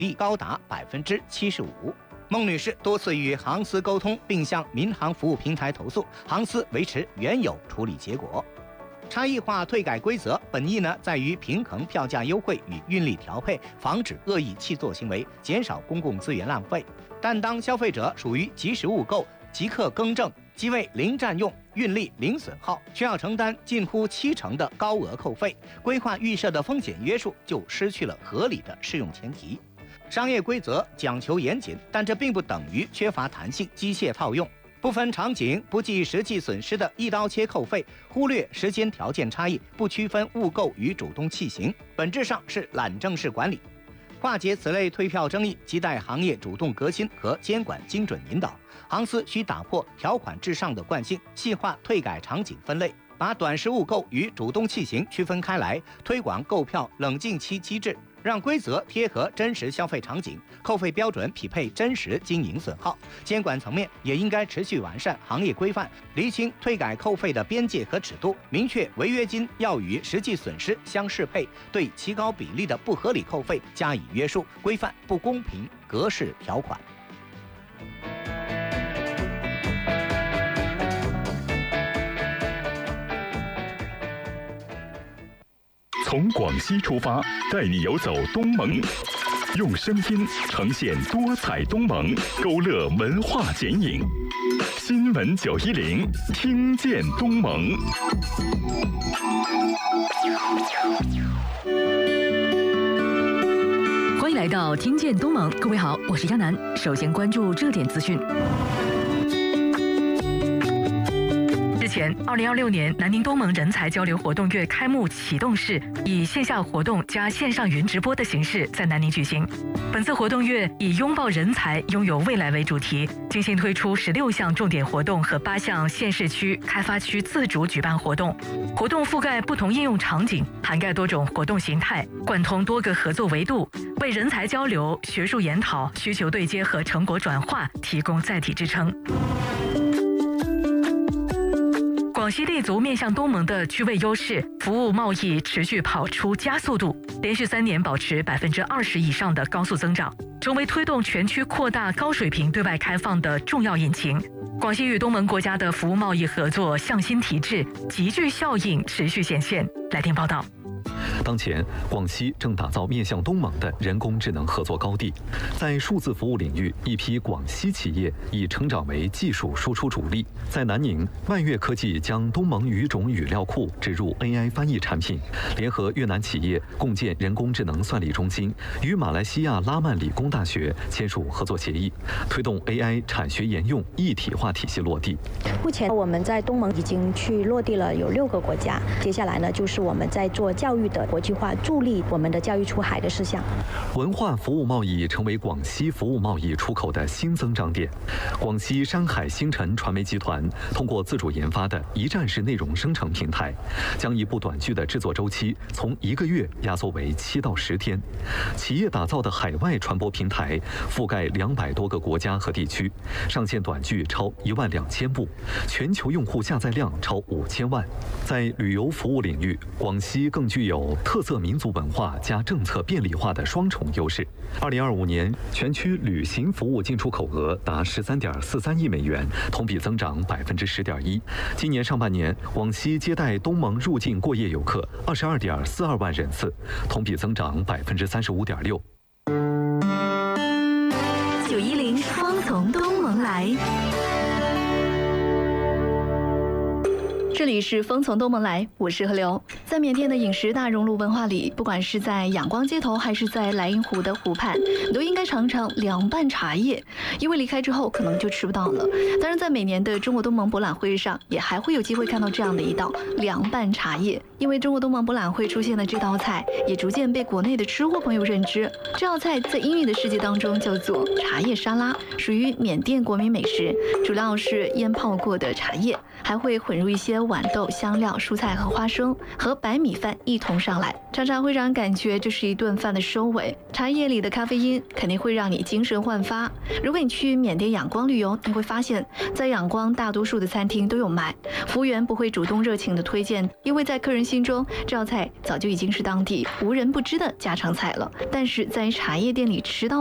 例高达75%。孟女士多次与航司沟通，并向民航服务平台投诉，航司维持原有处理结果。差异化退改规则本意在于平衡票价优惠与运力调配，防止恶意弃座行为，减少公共资源浪费。但当消费者属于即时误购、即刻更正、机位零占用、运力零损耗，需要承担近乎70%的高额扣费，规划预设的风险约束就失去了合理的适用前提。商业规则讲求严谨，但这并不等于缺乏弹性、机械套用。不分场景、不计实际损失的一刀切扣费，忽略时间条件差异，不区分误购与主动弃行，本质上是懒政式管理。化解此类退票争议，亟待行业主动革新和监管精准引导。航司需打破条款至上的惯性，细化退改场景分类，把短时误购与主动弃行区分开来，推广购票冷静期机制，让规则贴合真实消费场景，扣费标准匹配真实经营损耗。监管层面也应该持续完善行业规范，厘清退改扣费的边界和尺度，明确违约金要与实际损失相适配，对其高比例的不合理扣费加以约束，规范不公平格式条款。 从广西出发，带你游走东盟，用声音呈现多彩东盟，勾勒文化剪影。新闻910，听见东盟。 欢迎来到听见东盟，各位好，我是亚楠。首先关注热点资讯。日前，2026年南宁东盟人才交流活动月开幕启动式以线下活动加线上云直播的形式在南宁举行。本次活动月以拥抱人才、拥有未来为主题，精心推出16项重点活动和8项县市区、开发区自主举办活动。活动覆盖不同应用场景，涵盖多种活动形态，贯通多个合作维度，为人才交流、学术研讨、需求对接和成果转化提供载体支撑。广西立足面向东盟的区位优势，服务贸易持续跑出加速度，连续3年保持20%以上的高速增长，成为推动全区扩大高水平对外开放的重要引擎。广西与东盟国家的服务贸易合作向心提质，集聚效应持续显现。来听报道。 当前，广西正打造面向东盟的人工智能合作高地。在数字服务领域，一批广西企业已成长为技术输出主力。在南宁，万越科技将东盟语种语料库植入 AI 翻译产品，联合越南企业共建人工智能算力中心，与马来西亚拉曼理工大学签署合作协议，推动 AI 产学研用一体化体系落地。 目前我们在东盟已经去落地了有6个国家，接下来呢就是我们在做教育的国际化，助力我们的教育出海的事项。 文化服务贸易成为广西服务贸易出口的新增长点。广西山海星辰传媒集团通过自主研发的一站式内容生成平台，将一部短剧的制作周期从1个月压缩为7到10天。企业打造的海外传播平台覆盖200多个国家和地区，上线短剧超12000部，全球用户下载量超5000万。在旅游服务领域，广西更具有特色民族文化加政策便利化的双重优势。2025年全区旅行服务进出口额达13.43亿美元，同比增长10.1%。今年上半年，广西接待东盟入境过夜游客22.42万人次，同比增长35.6%。 910风从东盟来。这里是风从东盟来，我是何流。在缅甸的饮食大熔炉文化里，不管是在仰光街头还是在莱茵湖的湖畔，你都应该尝尝凉拌茶叶，因为离开之后可能就吃不到了。当然，在每年的中国东盟博览会上，也还会有机会看到这样的一道凉拌茶叶。因为中国东盟博览会出现的这道菜，也逐渐被国内的吃货朋友认知。这道菜在英语的世界当中叫做茶叶沙拉，属于缅甸国民美食，主要是腌泡过的茶叶，还会混入一些豌豆、香料、蔬菜和花生，和白米饭一同上来，常常会让人感觉这是一顿饭的收尾。茶叶里的咖啡因肯定会让你精神焕发。如果你去缅甸仰光旅游，你会发现在仰光大多数的餐厅都有卖，服务员不会主动热情的推荐，因为在客人心中，这道菜早就已经是当地无人不知的家常菜了。但是在茶叶店里吃到